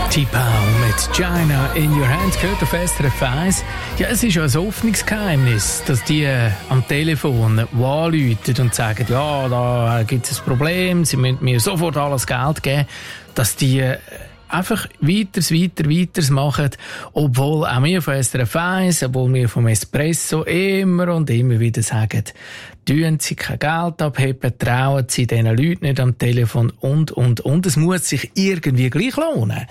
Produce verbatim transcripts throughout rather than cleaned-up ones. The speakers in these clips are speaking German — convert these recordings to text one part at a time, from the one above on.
T-Pow mit China in your hand gehört auf S R F eins. Ja, es ist ja ein Hoffnungsgeheimnis, dass die am Telefon anrufen und sagen, ja, da gibt es ein Problem, sie müssen mir sofort alles Geld geben, dass die einfach weiter, weiter, weiter machen, obwohl auch wir von S R F eins, obwohl wir vom Espresso immer und immer wieder sagen, tun Sie kein Geld abheben, trauen Sie diesen Leuten nicht am Telefon und, und, und. Es muss sich irgendwie gleich lohnen.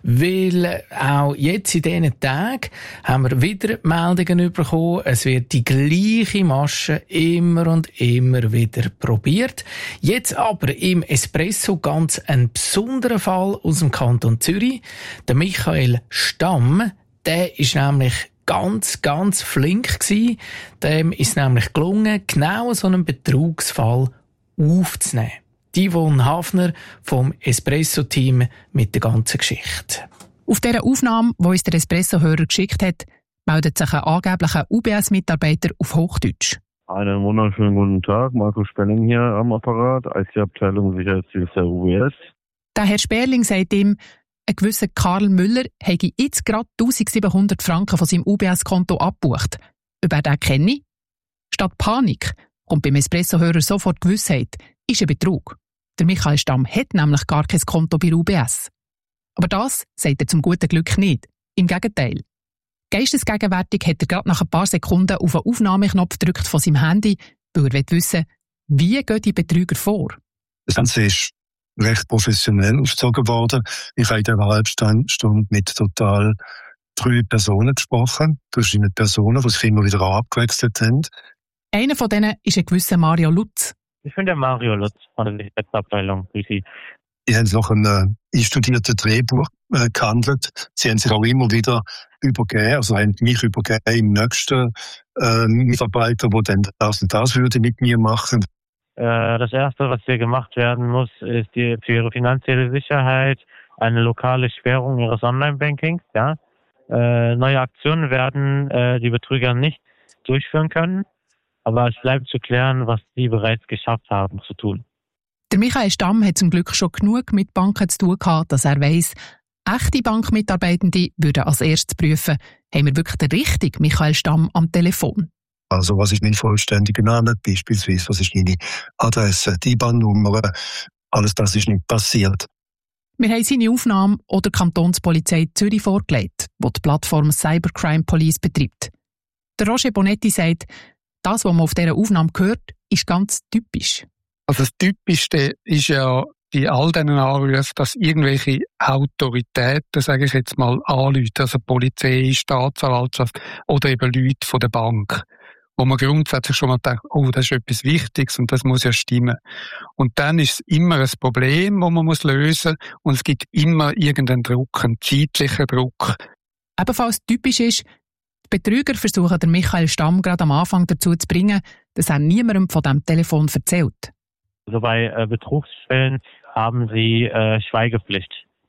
Weil auch jetzt in diesen Tagen haben wir wieder Meldungen bekommen. Es wird die gleiche Masche immer und immer wieder probiert. Jetzt aber im Espresso ganz ein besonderer Fall aus dem Kanton Zürich. Der Michael Stamm, der ist nämlich ganz, ganz flink gsi. Dem ist nämlich gelungen, genau so einen Betrugsfall aufzunehmen. Die Yvonne Hafner vom Espresso-Team mit der ganzen Geschichte. Auf dieser Aufnahme, die uns der Espresso-Hörer geschickt hat, meldet sich ein angeblicher U B S-Mitarbeiter auf Hochdeutsch. Einen wunderschönen guten Tag, Marco Sperling hier am Apparat, I T-Abteilung Sicherheitsdienst der U B S. Der Herr Sperling sagt ihm, ein gewisser Karl Müller habe jetzt gerade eintausendsiebenhundert Franken von seinem U B S-Konto abgebucht. Ob er den kenne? Statt Panik kommt beim Espresso-Hörer sofort Gewissheit, ist ein Betrug. Der Michael Stamm hat nämlich gar kein Konto bei U B S. Aber das sagt er zum guten Glück nicht. Im Gegenteil. Geistesgegenwärtig hat er gerade nach ein paar Sekunden auf den Aufnahmeknopf gedrückt von seinem Handy, weil er wissen will, wie gehen die Betrüger vor. Das Ganze ist recht professionell aufgezogen worden. Ich habe in dieser halben Stunde mit total drei Personen gesprochen, verschiedene Personen, die sich immer wieder abgewechselt haben. Einer von denen ist ein gewisser Mario Lutz. Ich bin der Mario Lutz von der Sicherheitsabteilung. Die haben nach einem einstudierten Drehbuch äh, gehandelt. Sie haben sich auch immer wieder übergeben, also haben mich übergeben im nächsten äh, Mitarbeiter, der dann das und das würde mit mir machen. Das Erste, was hier gemacht werden muss, ist die, für Ihre finanzielle Sicherheit eine lokale Sperrung Ihres Online-Bankings. Ja? Äh, neue Aktionen werden äh, die Betrüger nicht durchführen können, aber es bleibt zu klären, was Sie bereits geschafft haben zu tun. Der Michael Stamm hat zum Glück schon genug mit Banken zu tun gehabt, dass er weiss, echte Bankmitarbeitende würden als erstes prüfen, haben wir wirklich den richtigen Michael Stamm am Telefon. Also was ist mein vollständiger Name, beispielsweise, was ist meine Adresse, die I B A N-Nummer, alles das ist nicht passiert. Wir haben seine Aufnahme oder Kantonspolizei Zürich vorgelegt, die die Plattform Cybercrime Police betreibt. Der Roger Bonetti sagt, das, was man auf dieser Aufnahme hört, ist ganz typisch. Also das Typischste ist ja bei all diesen Anrufen, dass irgendwelche Autoritäten, sage ich jetzt mal, anrufen, also Polizei, Staatsanwaltschaft oder eben Leute von der Bank, wo man grundsätzlich schon mal denkt, oh, das ist etwas Wichtiges und das muss ja stimmen. Und dann ist es immer ein Problem, das man muss lösen muss und es gibt immer irgendeinen Druck, einen zeitlichen Druck. Ebenfalls typisch ist, die Betrüger versuchen den Michael Stamm gerade am Anfang dazu zu bringen, dass er niemandem von diesem Telefon erzählt. Also bei äh, Betrugsfällen haben sie äh, Schweigepflicht.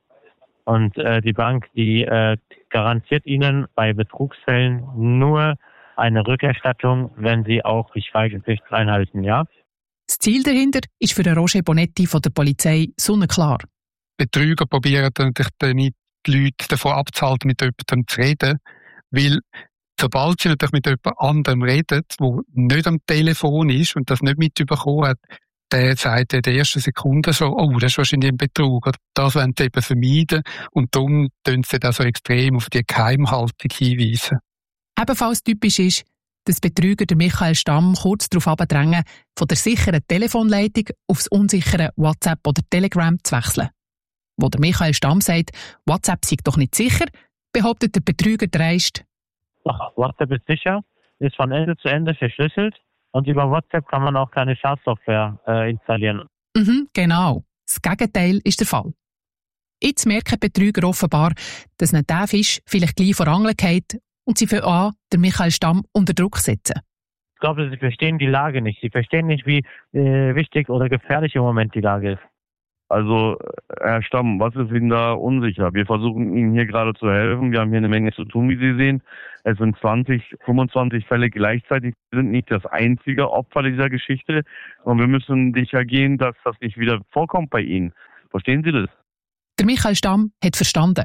Und äh, die Bank, die äh, garantiert ihnen bei Betrugsfällen nur eine Rückerstattung, wenn sie auch die Schweigepflicht einhalten, ja? Das Ziel dahinter ist für den Roger Bonetti von der Polizei sonnenklar. Betrüger probieren natürlich nicht die Leute davon abzuhalten, mit jemandem zu reden, weil sobald sie natürlich mit jemand anderem reden, der nicht am Telefon ist und das nicht mitbekommen hat, der sagt in der ersten Sekunde so, oh, das ist wahrscheinlich ein Betrug. Oder das wollen sie eben vermeiden und darum tun sie da so extrem auf die Geheimhaltung hinweisen. Ebenfalls typisch ist, dass Betrüger den Michael Stamm kurz darauf abdrängen, von der sicheren Telefonleitung aufs unsichere WhatsApp oder Telegram zu wechseln. Wo der Michael Stamm sagt, WhatsApp sei doch nicht sicher, behauptet der Betrüger dreist. Ach, WhatsApp ist sicher, ist von Ende zu Ende verschlüsselt und über WhatsApp kann man auch keine Schadsoftware äh, installieren. Mhm, genau. Das Gegenteil ist der Fall. Jetzt merken Betrüger offenbar, dass ihnen der Fisch vielleicht gleich vor Angeln geht und sie für an, den Michael Stamm unter Druck setzen. Ich glaube, sie verstehen die Lage nicht. Sie verstehen nicht, wie äh, wichtig oder gefährlich im Moment die Lage ist. Also, Herr Stamm, was ist Ihnen da unsicher? Wir versuchen Ihnen hier gerade zu helfen. Wir haben hier eine Menge zu tun, wie Sie sehen. Es sind zwanzig, fünfundzwanzig Fälle gleichzeitig. Wir sind nicht das einzige Opfer dieser Geschichte. Und wir müssen sicher gehen, dass das nicht wieder vorkommt bei Ihnen. Verstehen Sie das? Der Michael Stamm hat verstanden.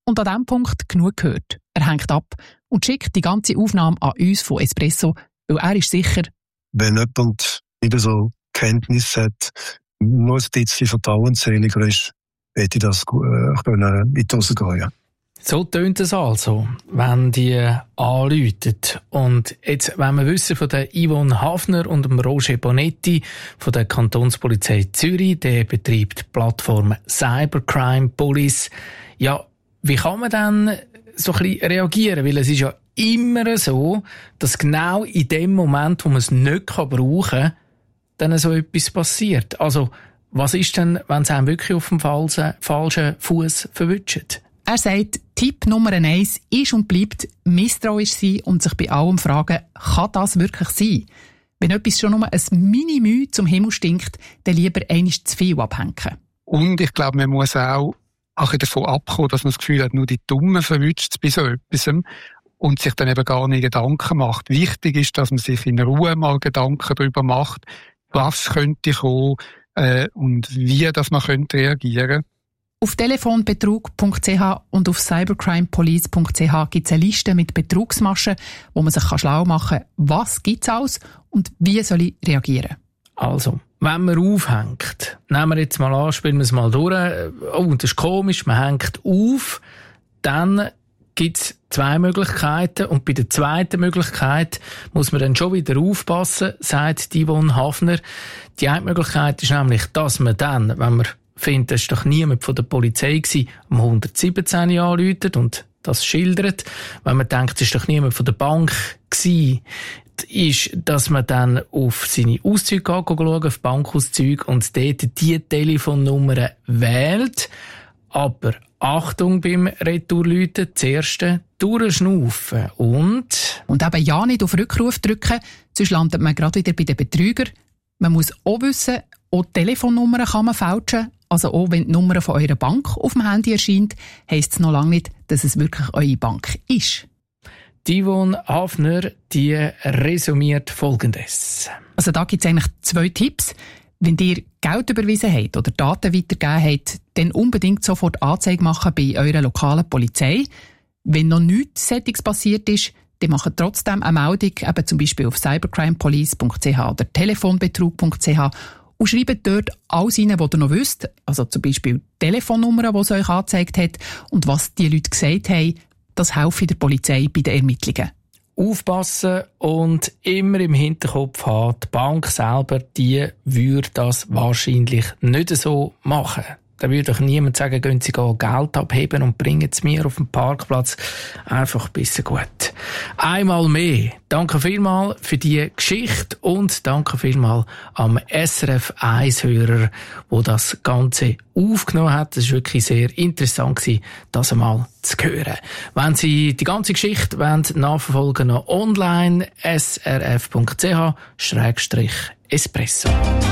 und an diesem Punkt genug gehört. Er hängt ab und schickt die ganze Aufnahme an uns von Espresso, weil er ist sicher, wenn jemand nicht so Kenntnis hat, nur ein bisschen vertrauensseliger ist, hätte ich das äh, können mit rausgehen. So tönt es also, wenn die anrufen. Und jetzt, wenn wir wissen von der Yvonne Hafner und dem Roger Bonetti von der Kantonspolizei Zürich, der betreibt die Plattform Cybercrime Police. Ja, wie kann man dann so ein bisschen reagieren? Weil es ist ja immer so, dass genau in dem Moment, wo man es nicht brauchen kann, dann so etwas passiert. Also, was ist denn, wenn es einem wirklich auf dem falschen, falschen Fuß verwünscht? Er sagt, Tipp Nummer eins ist und bleibt misstrauisch sein und sich bei allem fragen, kann das wirklich sein? Wenn etwas schon nur ein Mini-Mühe zum Himmel stinkt, dann lieber einmal zu viel abhängen. Und ich glaube, man muss auch, auch davon abkommen, dass man das Gefühl hat, nur die Dummen verwünscht es bei so etwas und sich dann eben gar nicht Gedanken macht. Wichtig ist, dass man sich in Ruhe mal Gedanken darüber macht, was könnte kommen äh, und wie dass man könnte reagieren. Auf telefonbetrug punkt c h und auf cybercrimepolice punkt c h gibt es eine Liste mit Betrugsmaschen, wo man sich schlau machen kann, was gibt es alles und wie soll ich reagieren. Also, wenn man aufhängt, nehmen wir jetzt mal an, spielen wir es mal durch. Oh, das ist komisch, man hängt auf, dann gibt es zwei Möglichkeiten und bei der zweiten Möglichkeit muss man dann schon wieder aufpassen, sagt Yvonne Hafner. Die eine Möglichkeit ist nämlich, dass man dann, wenn man findet, es war doch niemand von der Polizei gewesen, um hundertsiebzehn anruft und das schildert. Wenn man denkt, es war doch niemand von der Bank gewesen, ist, dass man dann auf seine Auszüge geht, schauen, auf Bankauszüge und dort die Telefonnummer wählt. Aber Achtung beim Retourläuten, zuerst durchschnaufen und... Und eben ja nicht auf Rückruf drücken, sonst landet man gerade wieder bei den Betrügern. Man muss auch wissen, auch die Telefonnummern kann man fälschen. Also auch wenn die Nummer von eurer Bank auf dem Handy erscheint, heisst es noch lange nicht, dass es wirklich eure Bank ist. Die Yvonne Hafner, die resümiert Folgendes. Also da gibt es eigentlich zwei Tipps. Wenn ihr Geld überwiesen habt oder Daten weitergegeben habt, dann unbedingt sofort Anzeige machen bei eurer lokalen Polizei. Wenn noch nichts Sättiges passiert ist, dann macht trotzdem eine Meldung, eben zum Beispiel auf cybercrimepolice punkt c h oder telefonbetrug punkt c h und schreibt dort alles rein, was ihr noch wisst, also zum Beispiel Telefonnummern, die es euch angezeigt hat und was die Leute gesagt haben, das hilft der Polizei bei den Ermittlungen. Aufpassen und immer im Hinterkopf haben, die Bank selber, die würde das wahrscheinlich nicht so machen. Da würde doch niemand sagen, gehen Sie Geld abheben und bringen es mir auf den Parkplatz. Einfach ein bisschen gut. Einmal mehr. Danke vielmals für die Geschichte und danke vielmals am S R F eins Hörer, der das Ganze aufgenommen hat. Es war wirklich sehr interessant, das einmal zu hören. Wenn Sie die ganze Geschichte nachverfolgen wollen, noch online s r f punkt c h schrägstrich espresso.